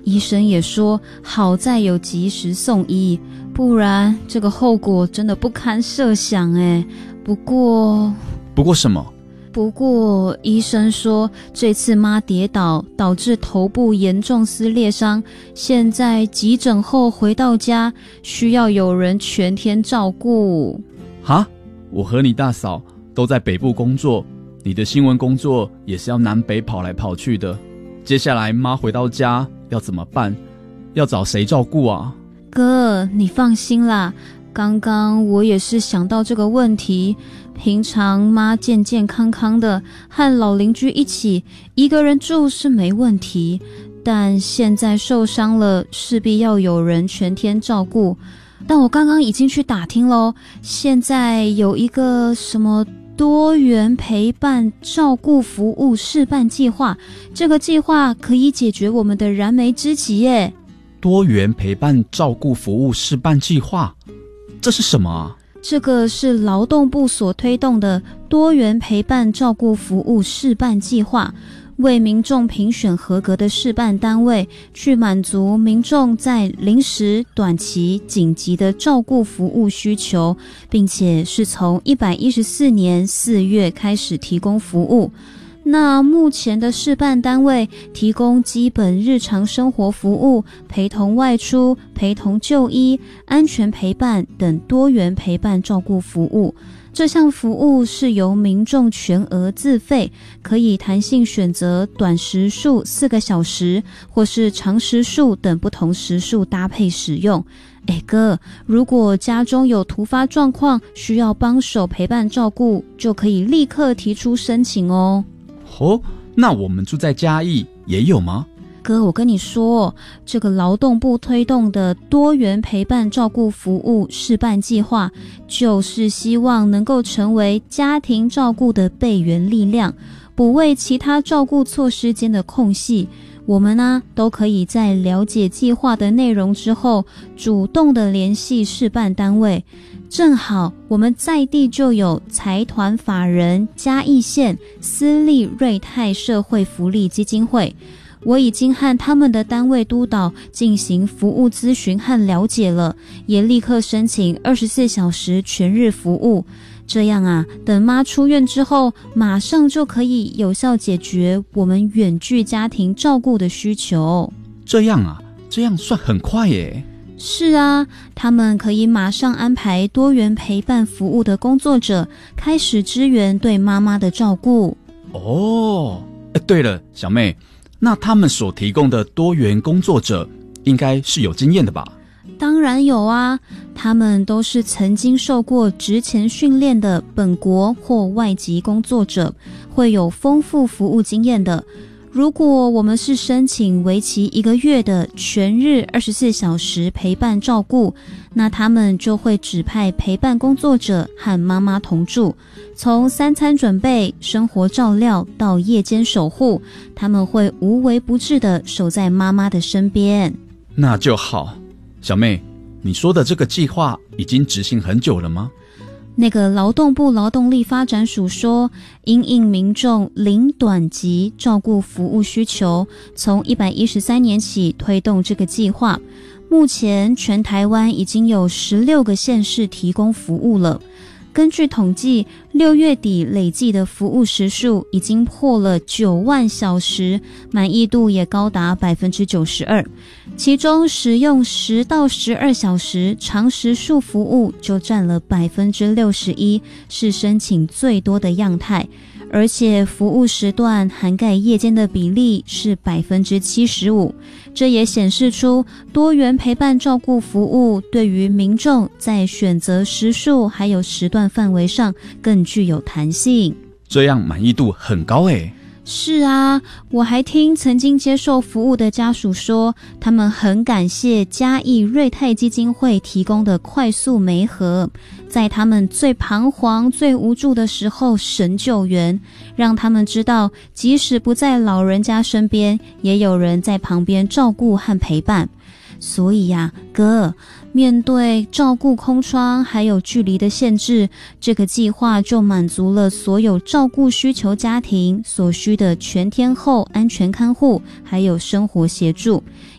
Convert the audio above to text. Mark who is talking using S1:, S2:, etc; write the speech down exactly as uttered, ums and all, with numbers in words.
S1: 医生也说好在有及时送医，不然这个后果真的不堪设想诶。不过
S2: 不过什么？
S1: 不过医生说这次妈跌倒导致头部严重撕裂伤，现在急诊后回到家需要有人全天照顾。
S2: 哈？我和你大嫂都在北部工作，你的新闻工作也是要南北跑来跑去的，接下来妈回到家要怎么办？要找谁照顾啊？
S1: 哥，你放心啦，刚刚我也是想到这个问题，平常妈健健康康的，和老邻居一起，一个人住是没问题，但现在受伤了，势必要有人全天照顾。但我刚刚已经去打听咯，现在有一个什么多元陪伴照顾服务示范计划，这个计划可以解决我们的燃眉之急耶。
S2: 多元陪伴照顾服务示范计划，这是什么啊？
S1: 这个是劳动部所推动的多元陪伴照顾服务示范计划，为民众评选合格的示范单位，去满足民众在临时、短期、紧急的照顾服务需求，并且是从一百一十四年四月开始提供服务。那目前的示范单位提供基本日常生活服务、陪同外出、陪同就医、安全陪伴等多元陪伴照顾服务。这项服务是由民众全额自费，可以弹性选择短时数四个小时，或是长时数等不同时数搭配使用。哎哥，如果家中有突发状况需要帮手陪伴照顾，就可以立刻提出申请哦。
S2: 哦，那我们住在嘉义也有吗？
S1: 哥，我跟你说，这个劳动部推动的多元陪伴照顾服务示范计划，就是希望能够成为家庭照顾的备援力量，补位其他照顾措施间的空隙。我们呢、啊，都可以在了解计划的内容之后，主动的联系示范单位。正好我们在地就有财团法人嘉义县私立瑞泰社会福利基金会，我已经和他们的单位督导进行服务咨询和了解了，也立刻申请二十四小时全日服务。这样啊，等妈出院之后，马上就可以有效解决我们远距家庭照顾的需求。
S2: 这样啊，这样算很快耶。
S1: 是啊，他们可以马上安排多元陪伴服务的工作者，开始支援对妈妈的照顾。
S2: 哦，对了，小妹，那他们所提供的多元工作者应该是有经验的吧？
S1: 当然有啊，他们都是曾经受过职前训练的本国或外籍工作者，会有丰富服务经验的。如果我们是申请为期一个月的全日二十四小时陪伴照顾，那他们就会指派陪伴工作者和妈妈同住，从三餐准备、生活照料到夜间守护，他们会无微不至地守在妈妈的身边。
S2: 那就好。小妹，你说的这个计划已经执行很久了吗？
S1: 那个劳动部劳动力发展署说，因应民众零短期照顾服务需求，从一百一十三年起推动这个计划。目前全台湾已经有十六个县市提供服务了。根据统计，六月底累计的服务时数已经破了九万小时，满意度也高达 百分之九十二。其中使用十到十二小时长时数服务就占了 百分之六十一， 是申请最多的样态。而且服务时段涵盖夜间的比例是 百分之七十五， 这也显示出多元陪伴照顾服务对于民众在选择时数还有时段范围上更具有弹性。
S2: 这样满意度很高耶。
S1: 是啊，我还听曾经接受服务的家属说，他们很感谢嘉义瑞泰基金会提供的快速媒合，在他们最彷徨最无助的时候神救援，让他们知道即使不在老人家身边，也有人在旁边照顾和陪伴。所以呀、啊，哥，面对照顾空窗还有距离的限制，这个计划就满足了所有照顾需求家庭所需的全天候安全看护还有生活协助，